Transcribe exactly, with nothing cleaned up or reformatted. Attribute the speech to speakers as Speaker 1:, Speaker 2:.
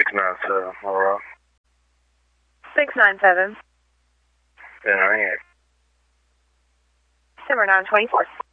Speaker 1: six nine seven, all right.
Speaker 2: six nine seven.
Speaker 1: Yeah, I ain't.
Speaker 2: Simmer nine twenty-four.